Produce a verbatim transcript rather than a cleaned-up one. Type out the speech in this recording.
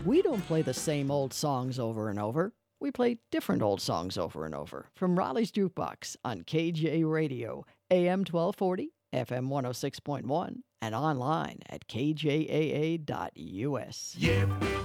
We don't play the same old songs over and over. We play different old songs over and over. From Raleigh's Jukebox on K J Radio, A M twelve forty, F M one oh six point one, and online at K J A A dot U S. Yeah.